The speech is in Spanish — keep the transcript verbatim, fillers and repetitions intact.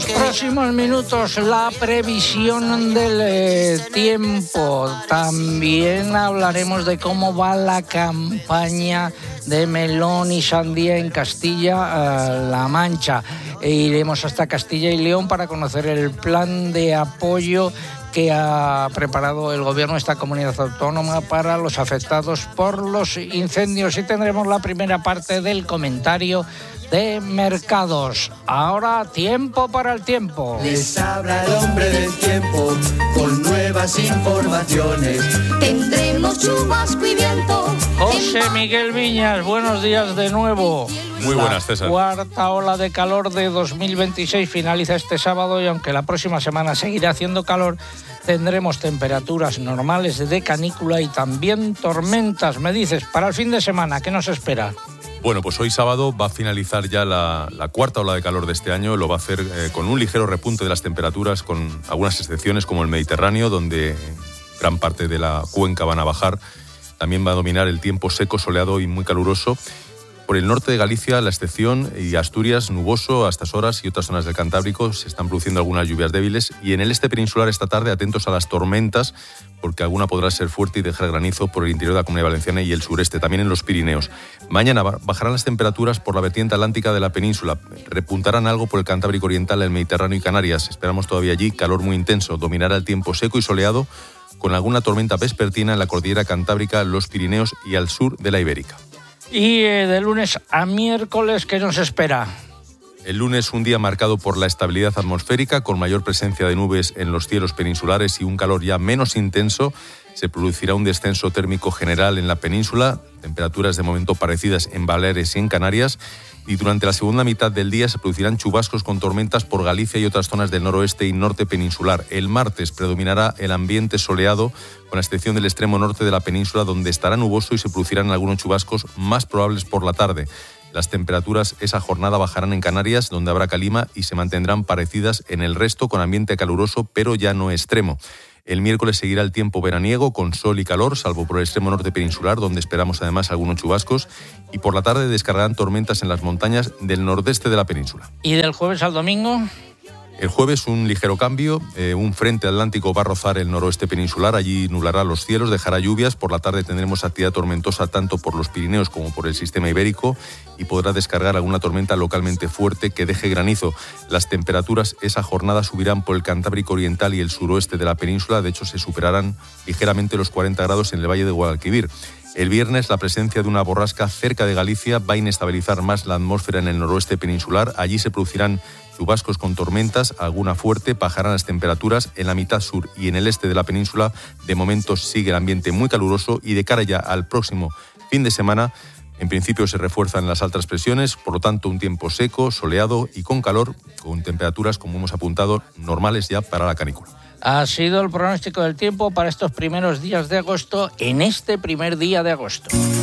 próximos minutos la previsión del eh, tiempo. También hablaremos de cómo va la campaña de melón y sandía en Castilla-La Mancha. E iremos hasta Castilla y León para conocer el plan de apoyo que ha preparado el gobierno de esta comunidad autónoma para los afectados por los incendios. Y tendremos la primera parte del comentario de mercados. Ahora, tiempo para el tiempo. Les habla el hombre del tiempo con nuevas informaciones. Tendremos chubasco y viento. José Miguel Viñas, buenos días de nuevo. Muy buenas, César. La cuarta ola de calor de dos mil veintiséis finaliza este sábado y aunque la próxima semana seguirá haciendo calor, tendremos temperaturas normales de canícula y también tormentas. Me dices, para el fin de semana, ¿qué nos espera? Bueno, pues hoy sábado va a finalizar ya la, la cuarta ola de calor de este año. Lo va a hacer eh, con un ligero repunte de las temperaturas, con algunas excepciones como el Mediterráneo, donde gran parte de la cuenca van a bajar. También va a dominar el tiempo seco, soleado y muy caluroso. Por el norte de Galicia, la excepción, y Asturias, nuboso a estas horas, y otras zonas del Cantábrico se están produciendo algunas lluvias débiles. Y en el este peninsular esta tarde, atentos a las tormentas, porque alguna podrá ser fuerte y dejar granizo por el interior de la Comunidad Valenciana y el sureste, también en los Pirineos. Mañana bajarán las temperaturas por la vertiente atlántica de la península. Repuntarán algo por el Cantábrico Oriental, el Mediterráneo y Canarias. Esperamos todavía allí calor muy intenso. Dominará el tiempo seco y soleado, con alguna tormenta vespertina en la cordillera Cantábrica, los Pirineos y al sur de la Ibérica. Y eh, de lunes a miércoles, ¿qué nos espera? El lunes, un día marcado por la estabilidad atmosférica, con mayor presencia de nubes en los cielos peninsulares y un calor ya menos intenso. Se producirá un descenso térmico general en la península, temperaturas de momento parecidas en Baleares y en Canarias. Y durante la segunda mitad del día se producirán chubascos con tormentas por Galicia y otras zonas del noroeste y norte peninsular. El martes predominará el ambiente soleado, con la excepción del extremo norte de la península, donde estará nuboso y se producirán algunos chubascos más probables por la tarde. Las temperaturas esa jornada bajarán en Canarias, donde habrá calima, y se mantendrán parecidas en el resto, con ambiente caluroso, pero ya no extremo. El miércoles seguirá el tiempo veraniego, con sol y calor, salvo por el extremo norte peninsular, donde esperamos además algunos chubascos, y por la tarde descargarán tormentas en las montañas del nordeste de la península. ¿Y del jueves al domingo? El jueves un ligero cambio, eh, un frente atlántico va a rozar el noroeste peninsular, allí nublará los cielos, dejará lluvias. Por la tarde tendremos actividad tormentosa tanto por los Pirineos como por el sistema ibérico y podrá descargar alguna tormenta localmente fuerte que deje granizo. Las temperaturas esa jornada subirán por el Cantábrico Oriental y el suroeste de la península, de hecho se superarán ligeramente los cuarenta grados en el Valle de Guadalquivir. El viernes, la presencia de una borrasca cerca de Galicia va a inestabilizar más la atmósfera en el noroeste peninsular. Allí se producirán chubascos con tormentas, alguna fuerte, bajarán las temperaturas en la mitad sur y en el este de la península. De momento sigue el ambiente muy caluroso y de cara ya al próximo fin de semana, en principio se refuerzan las altas presiones, por lo tanto un tiempo seco, soleado y con calor, con temperaturas, como hemos apuntado, normales ya para la canícula. Ha sido el pronóstico del tiempo para estos primeros días de agosto, en este primer día de agosto.